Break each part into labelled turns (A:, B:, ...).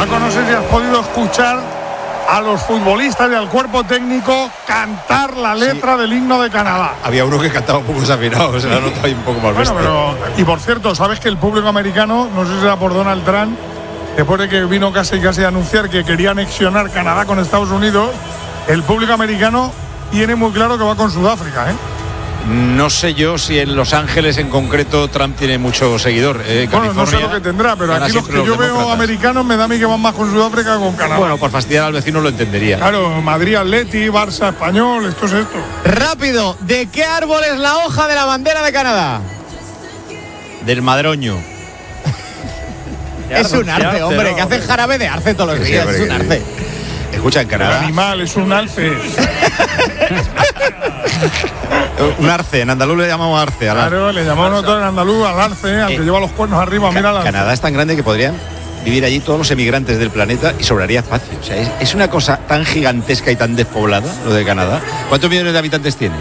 A: Paco, no sé si has podido escuchar a los futbolistas y al cuerpo técnico cantar la letra del himno de Canadá.
B: Había uno que cantaba un poco desafinado, se la nota ahí un poco más bestia.
A: Y por cierto, ¿sabes que el público americano, no sé si era por Donald Trump, después de que vino casi a anunciar que quería anexionar Canadá con Estados Unidos, el público americano tiene muy claro que va con Sudáfrica, ¿eh?
B: No sé yo si en Los Ángeles en concreto Trump tiene mucho seguidor.
A: Bueno, no sé lo que tendrá, pero aquí los que yo veo americanos me da a mí que van más con Sudáfrica que con Canadá.
B: Bueno, por fastidiar al vecino lo entendería.
A: Claro, Madrid Atleti, Barça Español, esto es esto.
C: Rápido, ¿de qué árbol es la hoja de la bandera de Canadá?
B: Del madroño.
C: Es un arce, hombre, ¿no? Que hacen jarabe de arce todos los días, es un arce.
B: Escucha, en Canadá.
A: El animal es un alce.
B: Un arce, en andaluz le llamamos arce.
A: Claro, le llamamos nosotros en andaluz al arce, al que lleva los cuernos arriba, mira al arce.
B: Canadá es tan grande que podrían vivir allí todos los emigrantes del planeta y sobraría espacio. O sea, es una cosa tan gigantesca y tan despoblada, lo de Canadá. ¿Cuántos millones de habitantes tiene?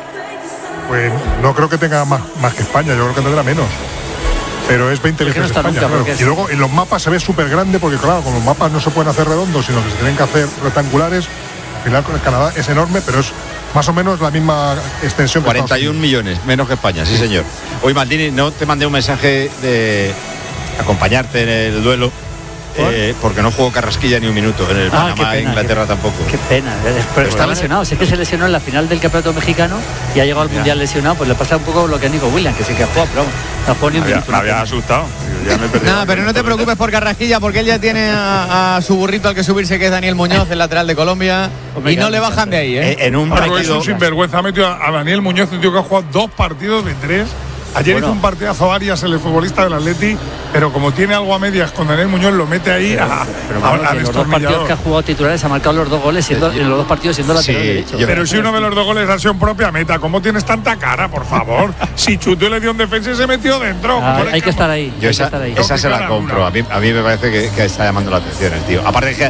A: Pues no creo que tenga más que España, yo creo que tendrá menos. Pero es 20 veces España, claro. Y luego en los mapas se ve súper grande, porque claro, con los mapas no se pueden hacer redondos, sino que se tienen que hacer rectangulares. Al final con el Canadá es enorme, pero es más o menos la misma extensión que
B: 41 millones, menos que España, sí señor. Hoy, Maldini, no te mandé un mensaje de acompañarte en el duelo, porque no jugó Carrasquilla ni un minuto en el Panamá, Inglaterra tampoco.
D: Qué pena, pero está lesionado. Sé que se lesionó en la final del campeonato mexicano y ha llegado al mundial lesionado. Pues le pasa un poco lo que a Nico Williams, que sí que ha jugado, pero no ha jugado ni un minuto.
E: Me había asustado.
C: No, pero no te preocupes por Carrasquilla, porque él ya tiene a su burrito al que subirse, que es Daniel Muñoz, el lateral de Colombia, y no le bajan de ahí, ¿eh?
B: En un partido.
A: Es un sinvergüenza, ha metido a Daniel Muñoz, un tío que ha jugado 2 partidos de 3. Ayer hizo un partidazo Arias, el futbolista del Atleti, pero como tiene algo a medias con Daniel Muñoz, lo mete ahí a
D: los 2 partidos que ha jugado titulares ha marcado los 2 goles en los 2 partidos siendo lateral derecho.
A: Pero si uno de los 2 goles ha sido en propia meta, ¿cómo tienes tanta cara, por favor? Si chutó, le dio un defensa y se metió dentro.
D: Hay que estar ahí.
B: Yo esa se la compro. A mí me parece que está llamando la atención el tío. Aparte de que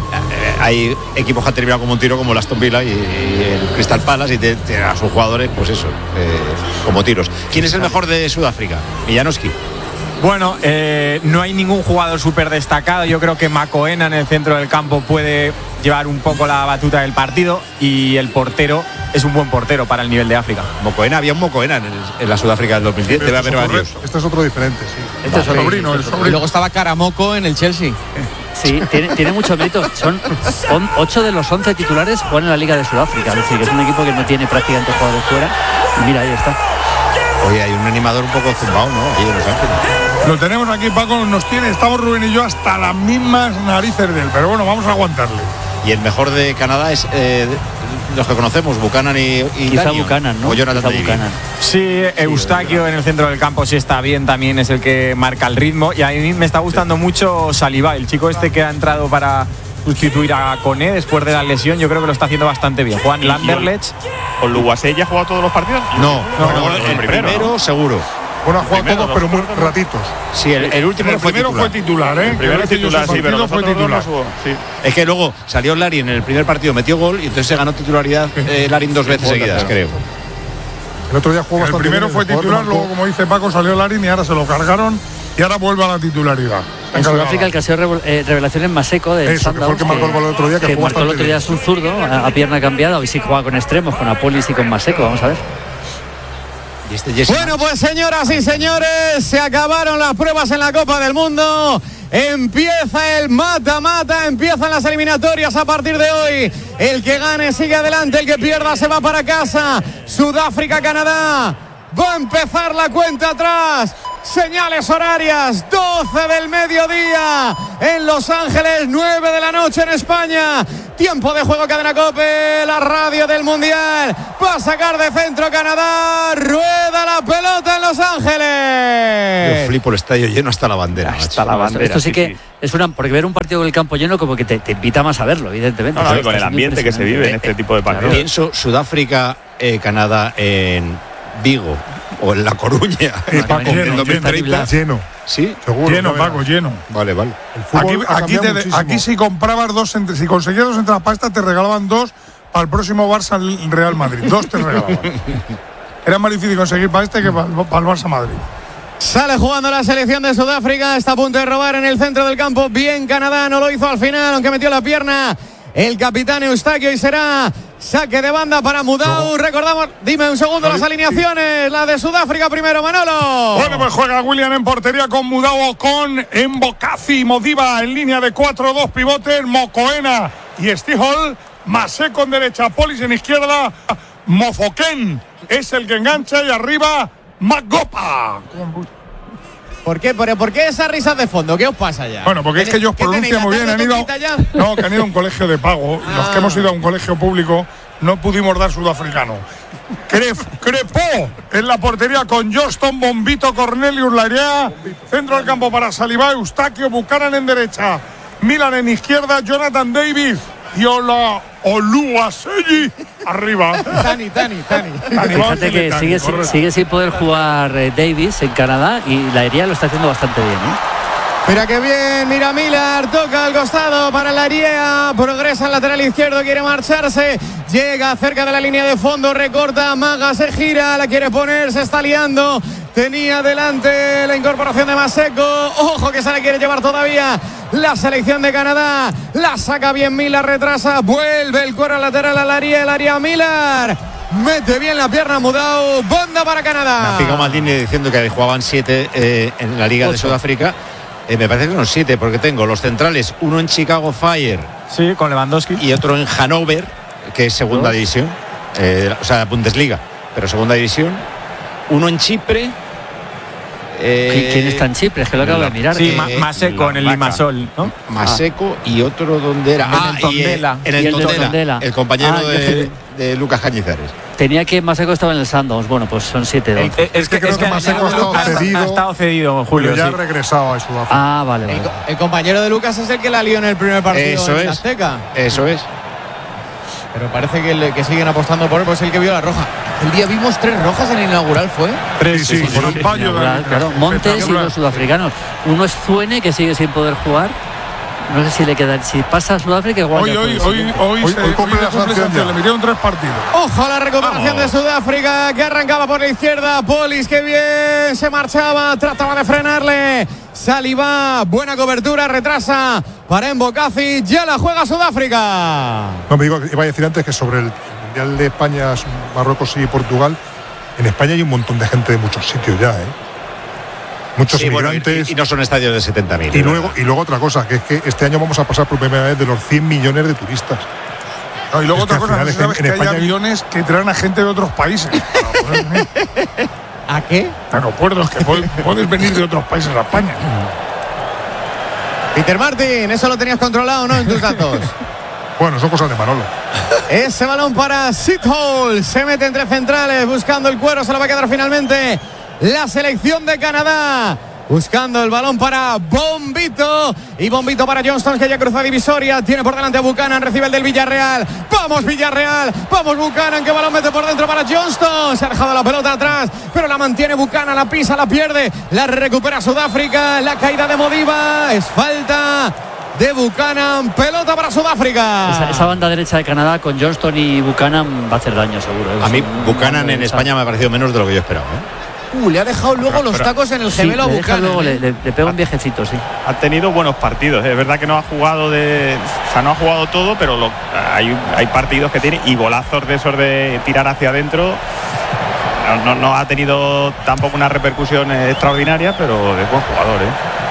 B: hay equipos que han terminado como un tiro, como el Aston Villa y el Crystal Palace, y tienen a sus jugadores, pues eso, como tiros. ¿Quién es el mejor de Sudáfrica? Millanoski.
F: Bueno, no hay ningún jugador súper destacado. Yo creo que Makoena en el centro del campo puede llevar un poco la batuta del partido, y el portero es un buen portero para el nivel de África.
B: Mokoena, había un Mokoena en la Sudáfrica del 2010, debe haber varios.
A: Este es otro diferente, sí.
D: Este es el sobrino.
C: Y luego estaba Karamoko en el Chelsea.
D: Sí, tiene mucho mérito. Son 8 de los 11 titulares juegan en la Liga de Sudáfrica. Es decir, que es un equipo que no tiene prácticamente jugadores fuera. Y mira, ahí está.
B: Oye, hay un animador un poco zumbado, ¿no? Ahí en Los Ángeles.
A: Lo tenemos aquí, Paco, estamos Rubén y yo hasta las mismas narices de él, pero bueno, vamos a aguantarle.
B: Y el mejor de Canadá es los que conocemos, Buchanan y
D: quizá
B: Daniel,
D: Buchanan, ¿no?
B: O Jonathan
D: Buchanan.
F: Sí, Eustaquio en el centro del campo sí está bien, también es el que marca el ritmo, y a mí me está gustando mucho Saliba, el chico este que ha entrado para sustituir a Koné después de la lesión. Yo creo que lo está haciendo bastante bien. Juan Landerlecht.
E: ¿Con Luguasé ya ha jugado todos los partidos?
B: No, el primero seguro.
A: Bueno, ha jugado todos, pero muy ratitos.
B: Sí, el último
A: fue titular, ¿eh?
E: El primero titular, sí, pero
A: fue titular.
E: Sí.
B: Es que luego salió Larin en el primer partido, metió gol, y entonces se ganó titularidad Larin 2 veces seguidas, creo.
A: El otro día jugó bastante. El primero fue titular, luego, como dice Paco, salió Larin y ahora se lo cargaron y ahora vuelve a la titularidad.
D: En Sudáfrica el que ha sido revelación es Maseko de
A: Sundowns, que fue el que marcó el gol el otro día, que
D: marcó el otro día, es un zurdo a pierna cambiada. Hoy sí juega con extremos, con Apolis y con Maseko, vamos a ver.
C: Bueno, pues señoras y señores, se acabaron las pruebas en la Copa del Mundo. Empieza el mata-mata, empiezan las eliminatorias a partir de hoy. El que gane sigue adelante, el que pierda se va para casa. Sudáfrica-Canadá. Va a empezar la cuenta atrás. Señales horarias, 12 del mediodía en Los Ángeles, 9 de la noche en España. Tiempo de juego, Cadena COPE, la radio del Mundial. Va a sacar de centro Canadá. Rueda la pelota en Los Ángeles.
B: Yo flipo el estadio lleno hasta la bandera.
E: Hasta la bandera.
D: Esto sí que es porque ver un partido con el campo lleno como que te invita más a verlo, evidentemente.
E: No, con el ambiente que se vive en este tipo de partidos.
B: Pienso Sudáfrica, Canadá en Vigo o en La Coruña.
A: En 2030 lleno.
B: Sí,
A: seguro. Lleno, Paco, lleno.
B: Vale.
A: Aquí si comprabas si conseguías 2 entradas para esta, te regalaban 2 para el próximo Barça Real Madrid. 2 te regalaban. Era más difícil conseguir para este que para el Barça Madrid.
C: Sale jugando la selección de Sudáfrica. Está a punto de robar en el centro del campo. Bien Canadá, no lo hizo al final, aunque metió la pierna el capitán Eustaquio, y será saque de banda para Mudau. Recordamos, dime un segundo las alineaciones. La de Sudáfrica primero, Manolo.
G: Bueno, pues juega William en portería con Mudau, con Mbokazi, Modiba en línea de 4-2 pivotes, Mokoena y Stihol, Maseko en derecha, Polis en izquierda, Mofoken es el que engancha y arriba Magopa.
C: ¿Por qué esas risas de fondo? ¿Qué os pasa ya?
G: Bueno, porque es que ellos pronuncian muy bien. Que han ido a un colegio de pago. Los que hemos ido a un colegio público no pudimos dar sudafricano. Crepó en la portería con Johnston, Bombito, Cornelius Larea. Centro del campo para Saliba, Eustaquio, Buchanan en derecha, Milan en izquierda, Jonathan Davis y Oluwaseyi arriba.
C: Tani.
D: Fíjate que sigue sin poder jugar Davis en Canadá, y la Hería lo está haciendo bastante bien,
C: Mira qué bien, mira Miller, toca al costado para la Hería, progresa al lateral izquierdo, quiere marcharse, llega cerca de la línea de fondo, recorta, Maga se gira, la quiere poner, se está liando, tenía delante la incorporación de Maseko, ojo que se la quiere llevar todavía la selección de Canadá, la saca bien Miller, retrasa, vuelve el cuero lateral a la Hería Miller, mete bien la pierna Mudau, banda para Canadá.
B: Me ha picado Maldini diciendo que jugaban 7 en la Liga de Sudáfrica. Me parece que son 7, porque tengo los centrales, uno en Chicago Fire,
F: sí, con Lewandowski,
B: y otro en Hannover, que es segunda división, o sea, Bundesliga, pero segunda división, uno en Chipre.
D: ¿Quién está en Chipre? Es que lo acabo de mirar.
F: Sí, Maseko en el Limassol, ¿no?
B: Maseko y otro donde era. En el Tondela. El compañero de Lucas Cañizares.
D: Tenía que Maseko estaba en el Sundowns. Bueno, pues son 7 de 11.
A: Es que creo que Maseko ha estado cedido,
G: Julio.
A: Ya ha regresado a Sudáfrica.
D: Ah, vale.
C: El compañero de Lucas es el que la lió en el primer partido en Azteca.
B: Eso es.
C: Pero parece que siguen apostando por él, pues el que vio la roja. El día vimos 3 rojas en el inaugural, ¿fue?
G: 3, sí, por un fallo.
D: Claro, Montes y los sudafricanos. Uno es Zuene, que sigue sin poder jugar. No sé si le queda. Si pasa a Sudáfrica, igual.
G: Hoy cumple la sanción. Le metieron 3 partidos.
C: Ojo a la recuperación de Sudáfrica, que arrancaba por la izquierda. Polis, que bien se marchaba, trataba de frenarle. Saliba, buena cobertura, retrasa para Mbokazi. Ya la juega Sudáfrica.
A: No, me digo, iba a decir antes que sobre el Mundial de España, Marruecos y Portugal, en España hay un montón de gente de muchos sitios ya, muchos inmigrantes.
B: Bueno, y no son estadios de 70.000.
A: Y luego otra cosa, que es que este año vamos a pasar por primera vez de los 100 millones de turistas.
G: No, y luego otra cosa, no sabes que hay aviones que traen a gente de otros países.
C: ¿A qué?
G: Aeropuertos que puedes venir de otros países a España.
C: Peter Martin, eso lo tenías controlado, ¿no? En tus datos.
A: Bueno, son cosas de Manolo.
C: Ese balón para Sithole. Se mete entre centrales, buscando el cuero. Se lo va a quedar finalmente la selección de Canadá. Buscando el balón para Bombito. Y Bombito para Johnston, que ya cruza divisoria. Tiene por delante a Buchanan, recibe el del Villarreal. ¡Vamos, Villarreal! ¡Vamos, Buchanan! Que balón mete por dentro para Johnston. Se ha dejado la pelota atrás, pero la mantiene Buchanan, la pisa, la pierde. La recupera Sudáfrica. La caída de Modiba. Es falta de Buchanan. Pelota para Sudáfrica.
D: Esa banda derecha de Canadá con Johnston y Buchanan va a hacer daño, seguro.
B: A mí Buchanan en España me ha parecido menos de lo que yo esperaba,
C: le ha dejado luego los tacos en el gemelo a Buchanan.
D: Luego le pega un viejecito, sí.
E: Ha tenido buenos partidos. Es verdad que no ha jugado no ha jugado todo, pero hay partidos que tiene y golazos de esos de tirar hacia adentro. No ha tenido tampoco una repercusión extraordinaria, pero es buen jugador,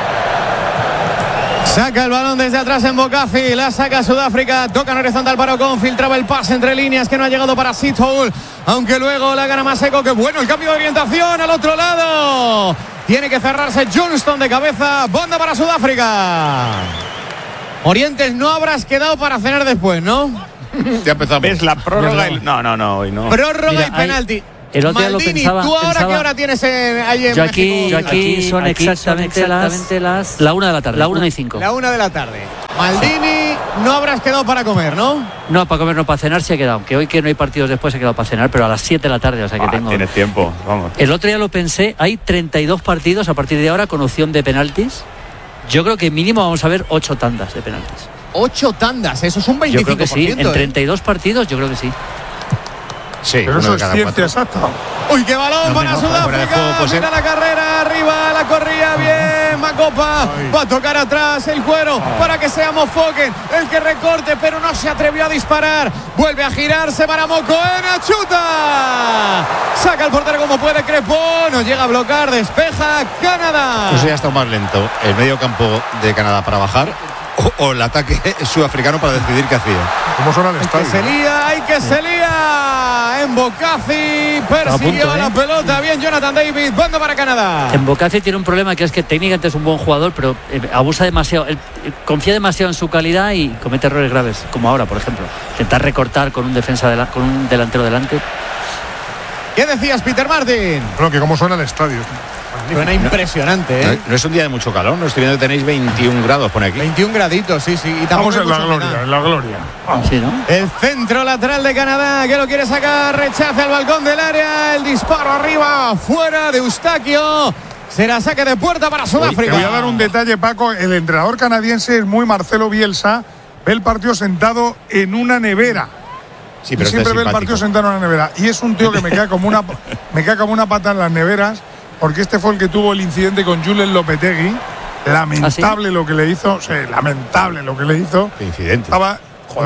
C: Saca el balón desde atrás en Mbokazi, la saca Sudáfrica, toca en horizontal para Ocon, filtraba el pase entre líneas que no ha llegado para Sithole, aunque luego la gana Maseko, que bueno el cambio de orientación al otro lado. Tiene que cerrarse Johnston de cabeza, banda para Sudáfrica. Orientes, no habrás quedado para cenar después, ¿no?
B: Ya empezamos.
E: ¿Ves la prórroga? Hoy no.
C: Prórroga y penalti.
D: El otro día
C: Maldini,
D: lo pensaba.
C: ¿tú ahora qué hora tienes ahí en
D: México?
C: Aquí
D: son exactamente las la 1 de la tarde, la 1:05.
C: La 1 de la tarde. Maldini, no habrás quedado para comer, ¿no?
D: No, para comer no, para cenar se ha quedado. Que hoy que no hay partidos después se ha quedado para cenar, pero a las 7 de la tarde, o sea que tengo...
E: Tienes tiempo, vamos.
D: El otro día lo pensé, hay 32 partidos a partir de ahora con opción de penaltis. Yo creo que mínimo vamos a ver 8 tandas de penaltis.
C: 8 tandas, eso es un 25%.
D: Yo creo que sí, en 32 partidos yo creo que sí.
B: Sí,
G: pero eso es ciencia
B: 4.
G: exacta.
C: Uy, qué balón para Sudáfrica. Mira la carrera, arriba, la corría bien. Macopa va a tocar atrás el cuero para que sea Mofoken el que recorte, pero no se atrevió a disparar. Vuelve a girarse para Mokoena, chuta. Saca el portero como puede Crepó, no llega a bloquear, despeja Canadá.
B: Eso ya está más lento. El medio campo de Canadá para bajar o el ataque sudafricano para decidir qué hacía.
A: ¿Cómo suena el estadio?
C: Hay que se lía. Embocazzi persiguió la pelota. Bien, Jonathan David. Bando para Canadá.
D: Embocazzi tiene un problema, que es que técnicamente es un buen jugador, pero abusa demasiado. Él confía demasiado en su calidad y comete errores graves, como ahora, por ejemplo. Intentar recortar con un con un delantero delante.
C: ¿Qué decías, Peter Martin?
A: Bueno, que cómo suena el estadio.
C: Suena impresionante, ¿eh?
B: No es un día de mucho calor, no estoy viendo que tenéis 21 grados, pone aquí.
C: 21 graditos, sí. Y
G: estamos en la gloria,
D: Sí, ¿no?
C: El centro lateral de Canadá, que lo quiere sacar, rechaza el balcón del área, el disparo arriba, fuera de Eustaquio. Será saque de puerta para Sudáfrica.
G: Te voy a dar un detalle, Paco. El entrenador canadiense es muy Marcelo Bielsa. Ve el partido sentado en una nevera.
B: Sí, pero
G: siempre ve el partido sentado en una nevera. Y es un tío que me cae como una pata en las neveras, porque este fue el que tuvo el incidente con Julen Lopetegui. Lamentable lo que le hizo. Sí, lamentable lo que le hizo.
B: ¿Qué incidente?
G: Estaba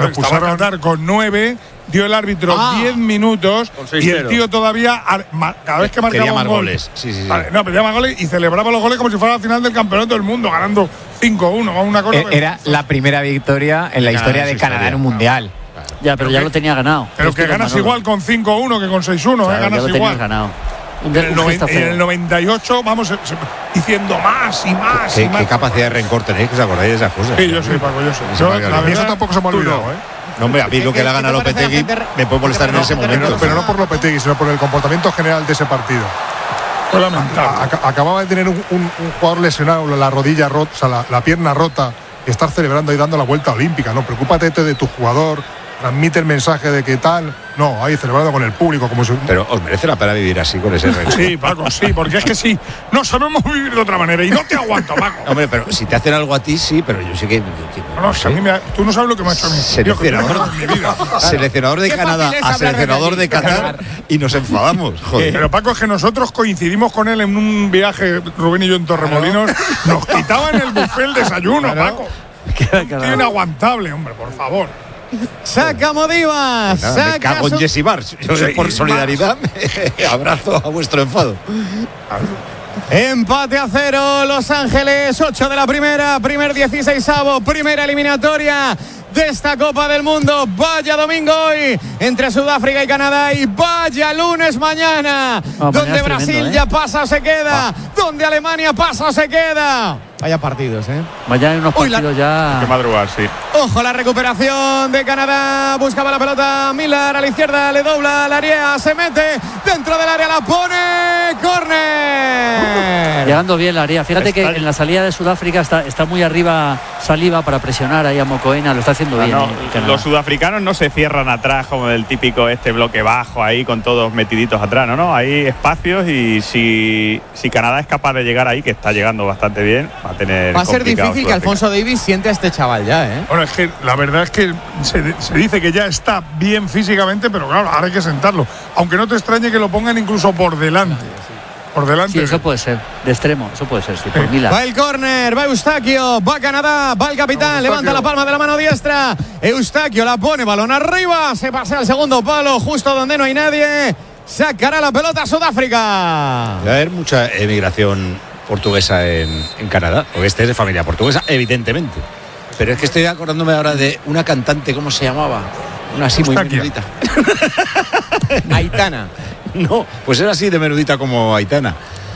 G: a Qatar con 9. Dio el árbitro 10 minutos y el tío todavía, cada vez que marcaba un gol,
B: goles. Sí.
G: Vale, no, pedía más goles y celebraba los goles como si fuera la final del campeonato del mundo, ganando 5-1 o una cosa.
F: Era la primera victoria en la historia de Canadá en un mundial.
D: Ya, pero ya lo tenía ganado.
G: Pero que ganas igual con 5-1 que con 6-1,
D: claro,
G: ganas
D: igual. Ganado.
G: En el 98 vamos diciendo más y más.
B: ¿Qué capacidad de rencor tenéis, que os acordáis de esas cosas?
G: Sí, yo sé, Paco, yo sé.
A: Eso tampoco se me ha olvidado,
B: No, hombre, a mí lo que le haga a Lopetegui me puede molestar en ese momento.
A: Pero no por Lopetegui, sino por el comportamiento general de ese partido.
G: Fue lamentable.
A: Acababa de tener un jugador lesionado, la rodilla rota, o sea, la pierna rota, y estar celebrando y dando la vuelta olímpica. No, preocúpate de tu jugador, transmite el mensaje de que tal. No, ahí celebrando con el público como si...
B: Pero os merece la pena vivir así con ese rencor.
G: Sí, Paco, sí, porque es que sí, no sabemos vivir de otra manera y no te aguanto, Paco.
B: Hombre, pero si te hacen algo a ti, sí, pero yo sé que...
G: a mí tú no sabes lo que me ha hecho a mí.
B: Seleccionador de Canadá a seleccionador de Qatar y nos enfadamos, joder.
G: Pero Paco, es que nosotros coincidimos con él en un viaje, Rubén y yo en Torremolinos, nos quitaban el buffet el desayuno, Paco. Tío inaguantable, hombre, por favor.
C: Saca Modivas.
B: Me cago en Jesse Barnes. Yo sé, por solidaridad, abrazo a vuestro enfado.
C: Empate a 0, Los Ángeles, 8 de la primera, primer 16avo, primera eliminatoria de esta Copa del Mundo. Vaya domingo hoy entre Sudáfrica y Canadá, y vaya lunes mañana, donde Brasil ya pasa o se queda, donde Alemania pasa o se queda. Vaya partidos,
D: Vaya unos partidos ya.
E: Hay que madrugar, sí.
C: Ojo, la recuperación de Canadá. Buscaba la pelota Miller a la izquierda, le dobla la área, se mete dentro del área, la pone. ¡Córner!
D: Llegando bien la área. Fíjate que en la salida de Sudáfrica está muy arriba Saliba para presionar ahí a Mokoena. Lo está haciendo bien.
E: Los sudafricanos no se cierran atrás como el típico bloque bajo ahí con todos metiditos atrás, ¿no? Hay espacios y si Canadá es capaz de llegar ahí, que está llegando bastante bien, va a
C: ser difícil que Alfonso Davies siente a este chaval ya,
G: Bueno, es que la verdad es que se dice que ya está bien físicamente, pero claro, ahora hay que sentarlo. Aunque no te extrañe que lo pongan incluso por delante. Por delante.
D: Sí, eso puede ser. De extremo, eso puede ser, sí, por Mila.
C: Va el córner, va Eustaquio, va Canadá, va el capitán, levanta la palma de la mano diestra. Eustaquio la pone, balón arriba, se pasea al segundo palo, justo donde no hay nadie. Sacará la pelota a Sudáfrica.
B: Va a haber mucha emigración portuguesa en Canadá, porque este es de familia portuguesa, evidentemente. Pero es que estoy acordándome ahora de una cantante, ¿cómo se llamaba? Una así muy menudita.
C: Aitana.
B: No, pues era así de menudita como Aitana.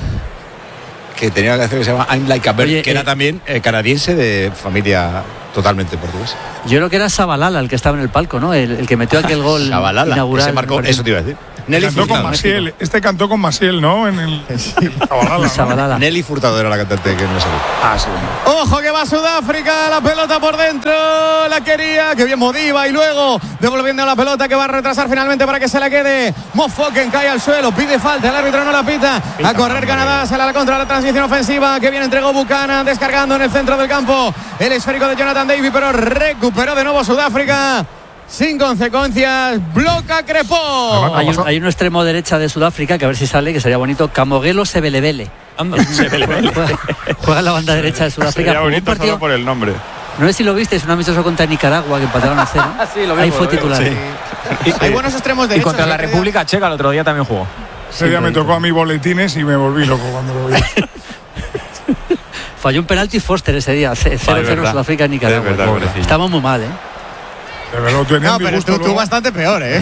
B: Que tenía que hacer que se llama I'm Like a Bird, que era también canadiense de familia totalmente portuguesa.
D: Yo creo que era Sabalala el que estaba en el palco, ¿no? El que metió aquel gol inaugural.
B: Ese marcó, eso te iba a decir.
G: Nelly cantó con Maciel, cantó con Maciel, ¿no? En el
D: Sabalala,
B: ¿no? Nelly Furtado era la cantante que no salió.
G: Sí.
C: Ojo que va Sudáfrica, la pelota por dentro, la quería, que bien Modiva, y luego devolviendo la pelota que va a retrasar finalmente para que se la quede. Mofoken cae al suelo, pide falta, el árbitro no la pita. A correr Canadá, sale a la contra la transición ofensiva, que bien entregó Buchanan, descargando en el centro del campo el esférico de Jonathan David, pero recuperó de nuevo Sudáfrica. sin consecuencias, bloca Crepó.
D: Hay un extremo derecha de Sudáfrica, que a ver si sale, que sería bonito, Camogelo Sebelebele. Juega en la banda derecha de Sudáfrica.
E: Sería bonito solo por el nombre.
C: No sé si lo viste, es un amistoso contra Nicaragua que empataron a 0.
D: Sí, lo
C: Ahí fue titular.
F: Sí.
C: Hay buenos extremos derechos.
F: Y contra la República Checa el otro día también jugó.
G: Ese día me tocó a mí boletines y me volví loco cuando lo vi.
D: Falló un penalti Foster ese día, 0-0 Sudáfrica Nicaragua. Estamos muy mal, ¿eh?
C: No, pero tú bastante peor, ¿eh?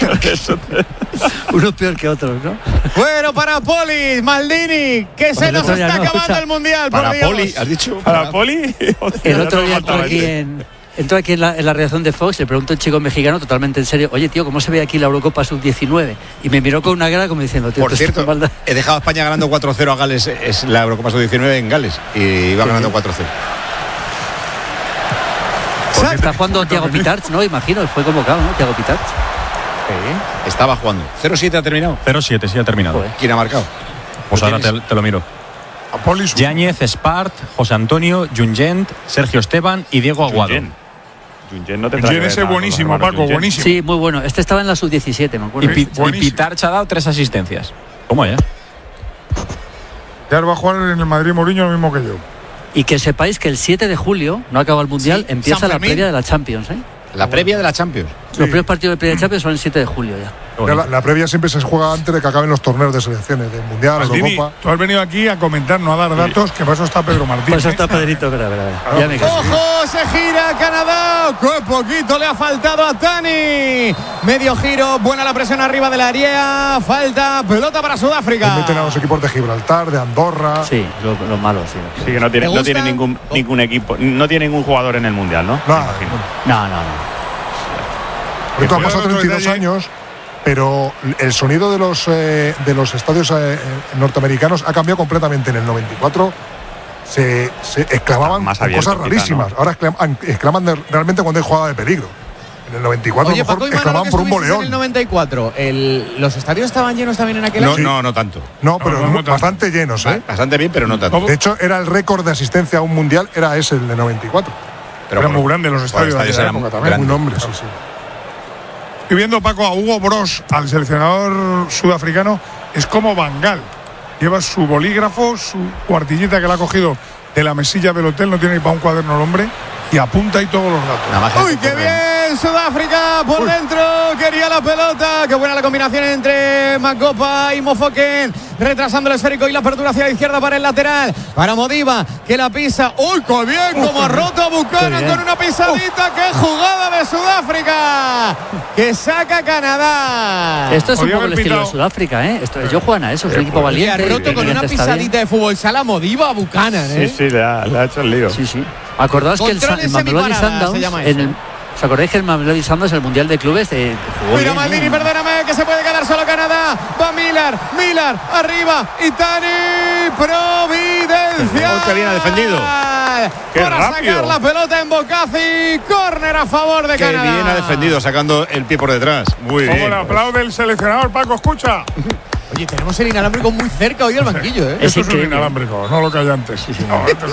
D: Unos peor que otros, ¿no?
C: Bueno, para Poli, Maldini, que se nos está acabando el Mundial.
B: Para
C: por Dios.
B: Poli, ¿has dicho?
E: ¿Para Poli?
D: El otro día entró aquí en la redacción de Fox, le preguntó a un chico mexicano totalmente en serio, oye, tío, ¿cómo se ve aquí la Eurocopa Sub-19? Y me miró con una cara como diciendo, tío,
B: por cierto, he dejado a España ganando 4-0 a Gales, es la Eurocopa Sub-19 en Gales, y iba ganando 4-0.
D: Está jugando Thiago Pitarch, ¿no? Imagino, fue convocado, ¿no? Thiago Pitarch.
B: Sí. Estaba jugando. 0-7 ha terminado.
F: 0-7, sí ha terminado.
D: Joder.
B: ¿Quién ha marcado?
F: Pues ahora te lo miro. Yáñez, Espart, José Antonio, Jungent, Sergio Esteban y Diego Aguado.
G: Jungent ese buenísimo, Paco, buenísimo.
D: Sí, muy bueno. Este estaba en la Sub-17, me acuerdo.
F: Y Pitarch ha dado 3 asistencias. ¿Cómo ya?
G: Ya va a jugar en el Madrid Mourinho lo mismo que yo.
D: Y que sepáis que el 7 de julio, no acaba el Mundial, empieza la previa de la Champions, ¿eh?
B: La previa de la Champions.
D: Los primeros partidos de previa de Champions son el 7 de julio ya.
A: La previa siempre se juega antes de que acaben los torneos de selecciones, del Mundial,
G: Martini,
A: Eurocopa.
G: tú has venido aquí a comentar, no a dar datos, que para eso está Pedro Martín.
D: Por eso está Pedrito, pero. Ya me caso.
C: ¡Ojo! Se gira Canadá. ¡Qué poquito le ha faltado a Tani! Medio giro, buena la presión arriba del área. Falta, pelota para Sudáfrica.
A: Meten a los equipos de Gibraltar, de Andorra.
D: Sí, los malos, sí.
E: Sí, que no tiene ningún equipo, no tiene ningún jugador en el Mundial, ¿no?
D: No.
A: Esto han pasado 32 años, pero el sonido de los estadios norteamericanos ha cambiado completamente. En el 94 se exclamaban cosas rarísimas. Ahora exclaman realmente cuando hay jugada de peligro. En el 94
C: Oye,
A: a lo mejor
C: Paco,
A: exclamaban por un boleón.
C: En el 94, ¿los estadios estaban llenos también en aquel año?
B: No tanto.
A: No, pero bastante llenos, ¿eh?
B: Bastante bien, pero no tanto.
A: De hecho, era el récord de asistencia a un mundial, era ese, el de 94.
G: Pero eran muy grandes los estadios de la época también.
A: Muy nombres, sí.
G: Y viendo, Paco, a Hugo Broos, al seleccionador sudafricano, es como Van Gaal. Lleva su bolígrafo, su cuartillita que le ha cogido de la mesilla del hotel, no tiene ni para un cuaderno el hombre, y apunta ahí todos los datos.
C: ¡Uy, qué bien! Sudáfrica por dentro, quería la pelota. Qué buena la combinación entre Makopa y Mofoken, retrasando el esférico y la apertura hacia la izquierda para el lateral, para Modiba, que la pisa. ¡Uy, qué bien! Como ha roto a Buchanan con una pisadita. ¡Qué jugada de Sudáfrica! Que saca Canadá.
D: Esto es un poco el estilo de Sudáfrica, ¿eh? Ellos juegan a eso, es un equipo valiente.
C: Ha roto con una pisadita de fútbol sala Modiba a Buchanan, ¿eh?
E: Sí, le ha hecho el lío.
D: Sí. Acordaos que el Mamelodi Sundowns ¿os acordáis que el Mamelodi Sundowns el Mundial de Clubes
C: mira Maldini, perdóname, que se puede quedar solo Canadá. Va Miller, arriba, y Tani, Providencia.
B: ¡Qué bien ha defendido!
C: Para sacar la pelota en Bocazi, córner a favor de Canadá.
B: ¡Qué bien ha defendido, sacando el pie por detrás! Muy bien.
G: Como le aplaude el seleccionador, Paco, escucha.
C: Oye, tenemos el inalámbrico muy cerca hoy al banquillo, ¿eh?
G: Eso es un inalámbrico, no lo que hay antes.
D: Sí.
G: No, antes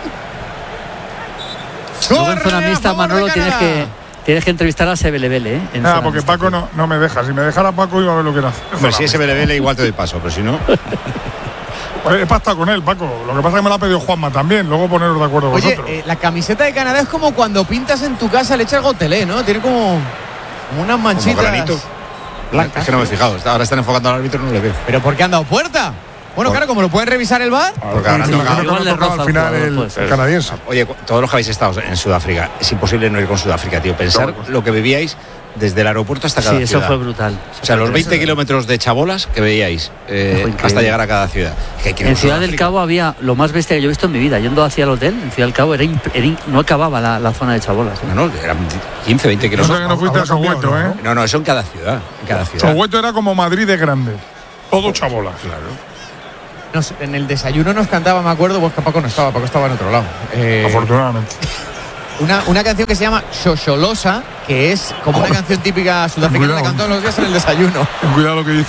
D: Luego en zona mixta, Manolo, tienes que entrevistar a Sebelebele, ¿eh?
G: Nada, porque Paco no me deja. Si me dejara Paco iba a ver lo que era.
B: Pues si es Sebelebele igual te doy paso, pero si no...
G: Pues he pactado con él, Paco. Lo que pasa es que me lo ha pedido Juanma también. Luego poneros de acuerdo vosotros.
C: Oye, la camiseta de Canadá es como cuando pintas en tu casa leche al gotelé, ¿no? Tiene como unas manchitas.
B: Como granito. Es que no me he fijado. Ahora están enfocando al árbitro y no le veo.
C: ¿Pero por qué han dado puerta? Bueno, claro, como lo pueden revisar el VAR.
B: Porque ahora
A: al final el canadiense.
B: Oye, todos los que habéis estado en Sudáfrica, es imposible no ir con Sudáfrica, tío. Pensar lo que vivíais desde el aeropuerto hasta cada ciudad.
D: Sí, eso fue brutal.
B: O sea, los 20 kilómetros de chabolas que veíais hasta llegar a cada ciudad.
D: En Ciudad del Cabo había lo más bestia que yo he visto en mi vida. Yendo hacia el hotel, en Ciudad del Cabo no acababa la zona de chabolas.
B: No, eran 15, 20 kilómetros.
G: No fuiste a Soweto, ¿eh?
B: No, eso en cada ciudad.
G: Soweto era como Madrid de grande. Todo chabolas.
B: Claro.
C: En el desayuno nos cantaba, me acuerdo, pues que Paco no estaba, Paco estaba en otro lado.
G: Afortunadamente.
C: Una canción que se llama Xoxolosa, que es como una canción típica sudafricana, la cantan los días en el desayuno.
G: Ten cuidado lo que dice.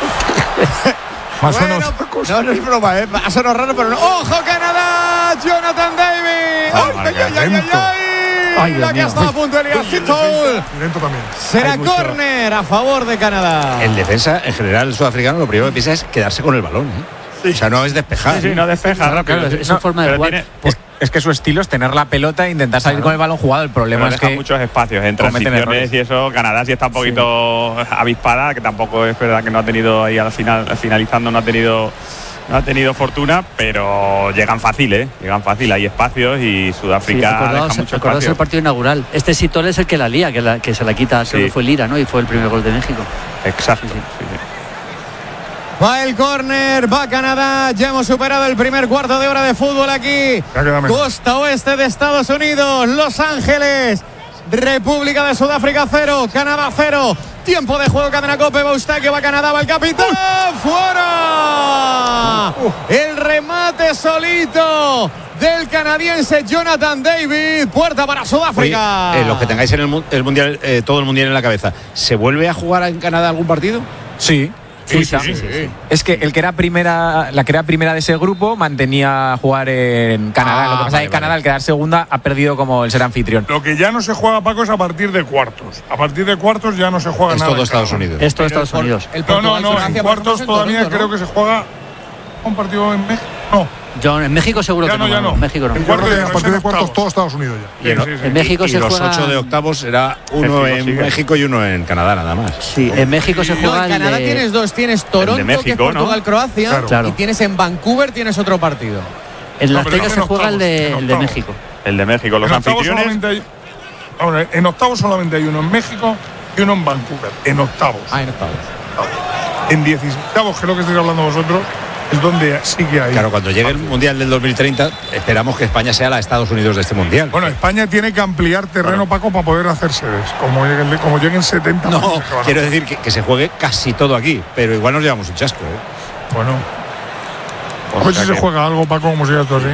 C: No es broma, ha sonado raro, pero no. ¡Ojo, Canadá! ¡Jonathan David! ¡Ay! La que estaba a punto de liarse. Será córner a favor de Canadá.
B: El defensa, en general, el sudafricano, lo primero que piensa es quedarse con el balón. Sí. O sea, no es despejar.
E: Sí, no despeja rápido.
D: Es su forma de jugar.
F: Es que su estilo es tener la pelota e intentar salir con el balón jugado. El problema es que
E: muchos espacios en transiciones y eso. Canadá sí está un poquito avispada, que tampoco es verdad que no ha tenido ahí al final, finalizando, no ha tenido fortuna, pero llegan fácil, hay espacios y Sudáfrica deja mucho espacio.
D: El partido inaugural. Este Sitol es el que la lía, que se la quita, creo que fue Lira, ¿no? Y fue el primer gol de México.
E: Exacto. Sí.
C: Va el córner, va Canadá. Ya hemos superado el primer cuarto de hora de fútbol aquí. Costa oeste de Estados Unidos, Los Ángeles, República de Sudáfrica 0, Canadá 0. Tiempo de juego, cadena Cope, Eustaquio, va Canadá, va el capitán. ¡Fuera! El remate solito del canadiense Jonathan David. Puerta para Sudáfrica.
B: Oye, los que tengáis en el mundial, todo el mundial en la cabeza, ¿se vuelve a jugar en Canadá algún partido?
F: Sí. Sí. Es que la que era primera de ese grupo mantenía jugar en Canadá. Lo que pasa es que Canadá, al quedar segunda, ha perdido como el ser anfitrión.
G: Lo que ya no se juega, Paco, es a partir de cuartos. A partir de cuartos ya no se juega nada.
B: Es todo Estados Unidos.
D: Es todo Estados Unidos.
G: No, en cuartos todavía creo que se juega un partido en México. No.
D: En México seguro que no. En México no.
A: A partir de cuartos todo Estados Unidos ya.
D: En México se
B: juega. Los 8 de octavos será uno en México y uno en Canadá nada más.
D: Sí, en México se juega.
C: En Canadá tienes dos, tienes Toronto, México, que es Portugal-Croacia, y tienes en Vancouver tienes otro partido.
D: En Las Vegas se juega el de México.
E: El de México, los anfitriones.
G: En octavos solamente hay uno en México y uno en Vancouver. En octavos.
C: En octavos.
G: En 16avos, que es lo que estáis hablando vosotros, es donde sí que hay.
B: Claro, cuando llegue el Mundial del 2030, esperamos que España sea la Estados Unidos de este Mundial.
G: Bueno, España tiene que ampliar terreno, Paco, para poder hacer sedes. Como lleguen 70.
B: No, quiero decir que se juegue casi todo aquí, pero igual nos llevamos un chasco.
G: Bueno. A ver si se juega algo, Paco, como siga esto así.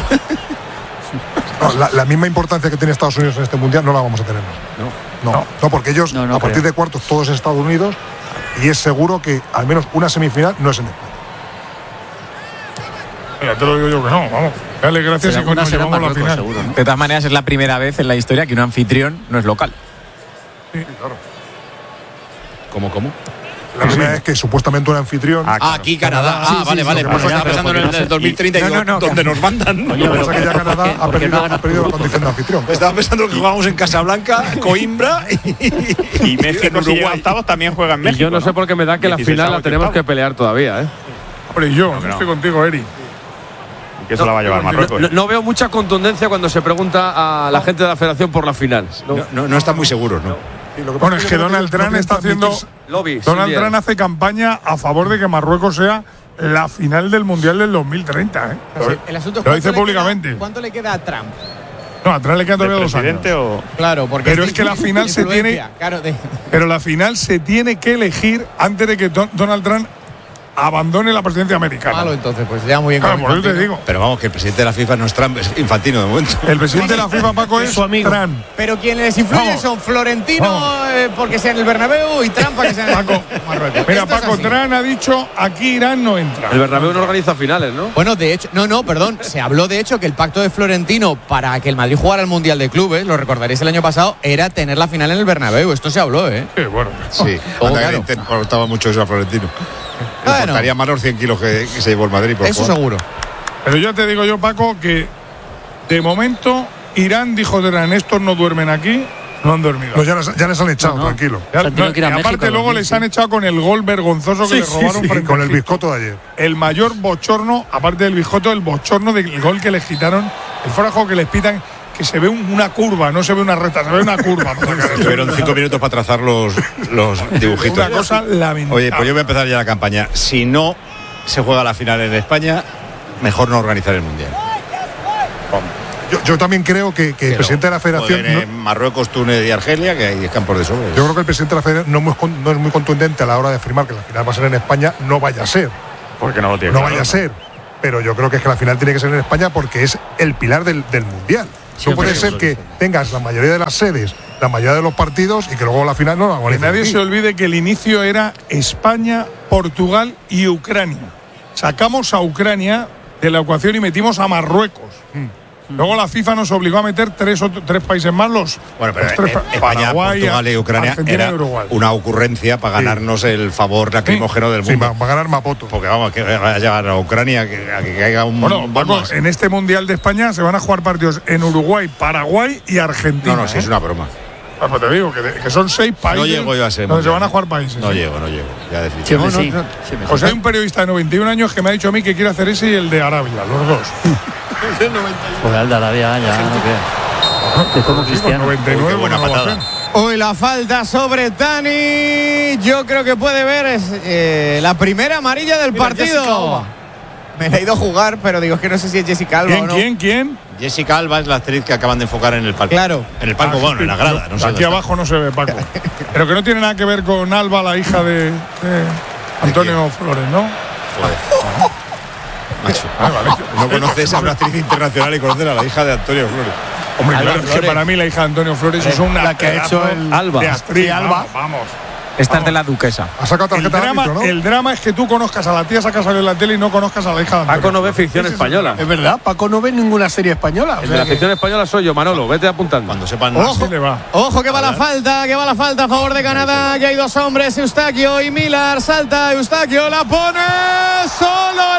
A: La misma importancia que tiene Estados Unidos en este Mundial no la vamos a tener. No, porque ellos, a partir de cuartos, todos Estados Unidos, y es seguro que al menos una semifinal no es en España.
G: Ya te lo digo yo que no, vamos. Dale, gracias y con nos llevamos a la final.
F: Seguro, ¿no? De todas maneras, es la primera vez en la historia que un anfitrión no es local.
A: Sí, claro.
B: ¿Cómo?
A: La primera vez que supuestamente un anfitrión.
B: Aquí Canadá. Vale. Pues estaba pensando en el 2030 y donde nos mandan.
A: Lo que pasa es que ya Canadá ha perdido la condición de anfitrión.
B: Estaba pensando que jugábamos en Casablanca, Coimbra
E: y México. Si llega a octavos también juega en México.
H: Y yo no sé por qué me da que la final la tenemos que pelear todavía, ¿eh?
G: Hombre, yo estoy contigo, Eri.
E: Que eso la va a llevar Marruecos.
H: No veo mucha contundencia cuando se pregunta a la gente de la federación por la final.
B: No están muy seguros, ¿no?
G: Bueno, es que Donald Trump está haciendo. Donald Trump hace campaña a favor de que Marruecos sea la final del Mundial del 2030.
C: El asunto es
G: lo dice públicamente.
C: ¿Cuánto le queda a Trump?
G: No, a Trump le quedan todavía 2 años.
C: Claro, porque
G: pero es que la final se tiene. Pero la final se tiene que elegir antes de que Donald Trump abandone la presidencia americana.
C: Malo, entonces, pues ya muy bien.
G: Claro, por eso te digo.
B: Pero vamos, que el presidente de la FIFA no es Trump, es Infantino de momento.
G: El presidente de la FIFA, Paco, es su amigo. Trump.
C: Pero quienes les influyen son Florentino porque sea en el Bernabéu y Trump para que sea en el Marruecos.
G: Mira, Paco, Trump ha dicho aquí Irán no entra.
H: El Bernabéu no organiza finales, ¿no?
C: Bueno, de hecho, perdón. Se habló de hecho que el pacto de Florentino para que el Madrid jugara el Mundial de Clubes, lo recordaréis el año pasado, era tener la final en el Bernabéu. Esto se habló, ¿eh?
G: Sí, bueno.
B: Sí, claro. Importaba mucho eso a Florentino. Importaría más los 100 kilos que se llevó el Madrid.
C: Eso jugar. Seguro.
G: Pero yo te digo yo, Paco, que de momento Irán dijo de Irán, estos no duermen aquí, no han dormido.
A: No, ya les han echado, tranquilo.
G: Y aparte luego les han echado con el gol vergonzoso que les robaron frente
A: con el bizcocho de ayer.
G: El mayor bochorno, aparte del bizcocho, el bochorno del gol que les quitaron, el fuera de juego que les pitan, que se ve una curva, no se ve una recta, se ve una curva.
B: Tuvieron 5 minutos para trazar los dibujitos.
G: Una cosa lamentable.
B: Oye, pues yo voy a empezar ya la campaña. Si no se juega la final en España, mejor no organizar el Mundial.
A: Yo también creo que el presidente de la federación.
B: Marruecos, Túnez y Argelia, que hay campos de sobra.
A: Yo creo que el presidente de la federación no es muy contundente a la hora de afirmar que la final va a ser en España, no vaya a ser.
E: Porque no lo tiene.
A: No vaya a ser. Pero yo creo que la final tiene que ser en España porque es el pilar del Mundial. No puede ser que tengas la mayoría de las sedes, la mayoría de los partidos y que luego la final no la organices.
G: Que nadie se olvide que el inicio era España, Portugal y Ucrania. Sacamos a Ucrania de la ecuación y metimos a Marruecos. Luego la FIFA nos obligó a meter tres países más,
B: Bueno, pero España,
G: Paraguay,
B: Portugal y Ucrania era una ocurrencia para ganarnos el favor lacrimógeno del mundo.
A: Sí, para ganar Mapoto.
B: Porque vamos, que vaya a llegar a Ucrania, a que caiga un...
G: Bueno, vamos, en este Mundial de España se van a jugar partidos en Uruguay, Paraguay y Argentina.
B: No, sí, es una broma.
G: Pues te digo que son 6 países.
B: No llego yo a ser
G: donde se van a jugar países.
B: No llego. Ya definitivamente.
G: Pues hay un periodista de 91 años que me ha dicho a mí que quiere hacer ese y el de Arabia, los dos.
D: Pues el de Arabia ya no queda. Es como Cristiano.
G: 99,
B: buena patada.
C: Hoy la falta sobre Dani. Yo creo que puede ver la primera amarilla del partido. Me la he ido a jugar, pero digo, es que no sé si es Jessica Alba o no.
G: ¿Quién?
B: Jessica Alba es la actriz que acaban de enfocar en el palco.
C: Claro.
B: En el palco, bueno, en la grada. No sé
G: aquí abajo no se ve, Paco. Pero que no tiene nada que ver con Alba, la hija de Antonio Flores, ¿no?
B: Joder. Macho. Vale. No conoces a una actriz internacional y conoces a la hija de Antonio Flores.
G: Hombre, claro, es que para mí la hija de Antonio Flores es una
H: la que ha hecho el
F: Alba.
G: de actriz,
H: Alba.
G: Vamos.
F: Esta es de la duquesa.
A: Ha sacado tarjeta de árbitro, ¿no?
G: El drama es que tú conozcas a la tía, sacas a la tele y no conozcas a la hija de Antonio.
H: Paco no ve ficción española.
I: Es verdad, Paco no ve ninguna serie española.
H: El de la ficción española soy yo, Manolo. Vete apuntando.
B: Cuando sepan más.
C: Ojo que va la falta, a favor de Canadá, que hay dos hombres, Eustaquio y Millar. Salta Eustaquio, la pone solo el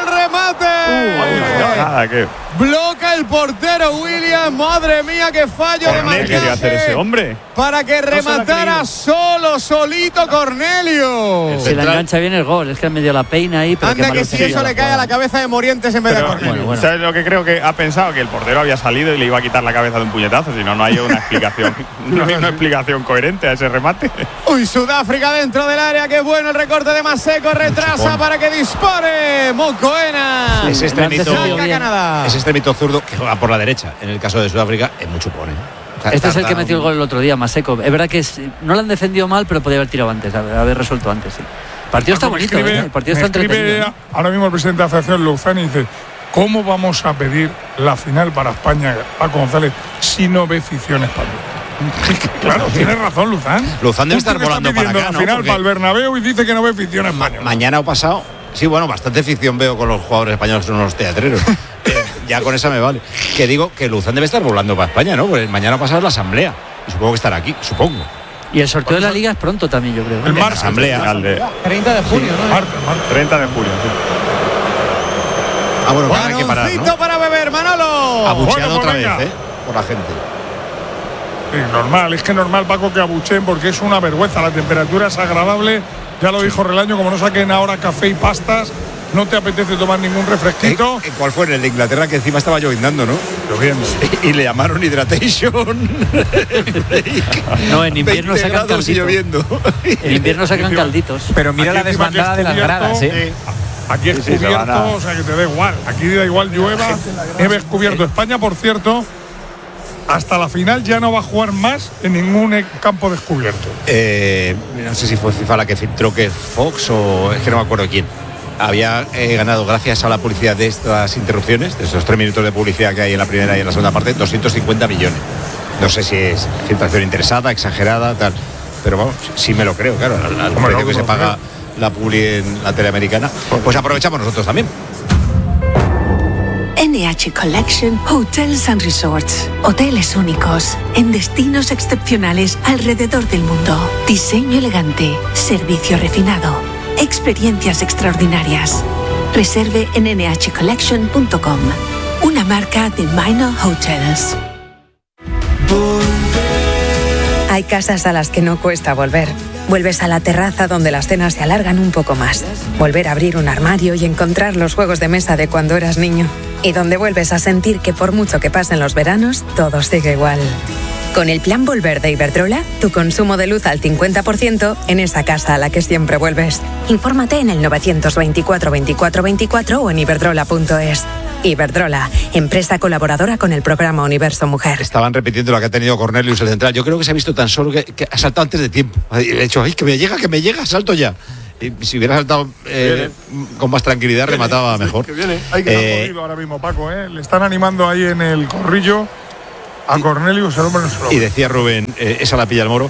C: remate. Bloca el portero William. Madre mía, qué fallo de marcaje.
E: ¿Qué quería hacer ese hombre?
C: Para que rematara solito Cornelio.
D: Se la engancha bien el gol, es que me dio la peina ahí. Pero
C: anda que si eso le cae a la cabeza de Morientes en vez de a Cornelio.
E: Bueno. ¿Sabes lo que creo que ha pensado? Que el portero había salido y le iba a quitar la cabeza de un puñetazo, si no, no hay una explicación. No hay una explicación coherente a ese remate.
C: Uy, Sudáfrica dentro del área, qué bueno el recorte de Maseko, retrasa para que dispare Mokoena.
B: Ese extremito
C: Canadá.
B: zurdo que juega por la derecha, en el caso de Sudáfrica, es mucho chupón.
D: Este es el que metió el gol el otro día, Maseko. Es verdad que no lo han defendido mal, pero podía haber tirado antes, haber resuelto antes. Sí. El partido está bonito, el partido está entretenido. ¿No?
G: Ahora mismo el presidente de la Federación, Luzán, dice: ¿cómo vamos a pedir la final para España, Paco González, si no ve ficción española? Claro, tiene razón Luzán.
B: Luzán debe estar volando para acá,
G: la
B: ¿no?
G: final
B: Porque
G: para el Bernabéu y dice que no ve ficción española.
B: Mañana o pasado. Sí, bueno, bastante ficción veo con los jugadores españoles, que son unos teatreros. Ya con esa me vale. Que digo que Luzán debe estar volando para España, ¿no? Porque mañana pasado es la asamblea. Y supongo que estará aquí, supongo.
D: Y el sorteo de la liga es pronto también, yo creo.
G: El martes.
B: Asamblea.
C: 30 de junio, ¿no?
G: Martes.
E: 30 de julio. Sí.
B: Ah, bueno, hay que parar, ¿no?
C: para beber, Manolo.
B: Abucheado
G: Bueno,
B: otra
G: pues
B: vez,
G: venga.
B: por la gente.
G: Sí, normal, es que normal, Paco, que abucheen porque es una vergüenza. La temperatura es agradable. Ya lo dijo Relaño, como no saquen ahora café y pastas, no te apetece tomar ningún refresquito.
B: ¿Cuál fue? El de Inglaterra, que encima estaba lloviznando, ¿no?
G: Lloviendo.
B: Y le llamaron Hydration.
D: No, en invierno sacan calditos.
B: Lloviendo.
D: En invierno sacan calditos.
F: Pero mira
G: Aquí
F: la
G: encima
F: desbandada de las gradas, ¿eh?
G: Aquí es cubierto, o sea que te da igual. Aquí da igual llueva, es cubierto. España, por cierto, hasta la final ya no va a jugar más en ningún campo descubierto.
B: No sé si fue FIFA la que filtró que Fox o es que no me acuerdo quién. Había ganado, gracias a la publicidad de estas interrupciones, de esos 3 minutos de publicidad que hay en la primera y en la segunda parte, 250 millones. No sé si es filtración interesada, exagerada, tal. Pero vamos, sí me lo creo, claro, al precio que se paga la publi en la tele americana. Pues aprovechamos nosotros también.
J: NH Collection Hotels and Resorts. Hoteles únicos en destinos excepcionales alrededor del mundo. Diseño elegante, servicio refinado, experiencias extraordinarias. Reserve en nhcollection.com. Una marca de Minor Hotels.
K: Hay casas a las que no cuesta volver. Vuelves a la terraza donde las cenas se alargan un poco más. Volver a abrir un armario y encontrar los juegos de mesa de cuando eras niño. Y donde vuelves a sentir que por mucho que pasen los veranos, todo sigue igual. Con el plan Volver de Iberdrola, tu consumo de luz al 50% en esa casa a la que siempre vuelves. Infórmate en el 924 24 24 o en iberdrola.es. Iberdrola, empresa colaboradora con el programa Universo Mujer.
B: Estaban repitiendo lo que ha tenido Cornelius, el central. Yo creo que se ha visto tan solo que ha saltado antes de tiempo. De hecho, ¡ay, que me llega, salto ya! Y si hubiera saltado con más tranquilidad, remataba mejor.
G: Que viene. Hay que estar ahora mismo, Paco, ¿eh? Le están animando ahí en el corrillo a Cornelius, el hombre no se lo ve.
B: Y decía Rubén, esa la pilla el Moro.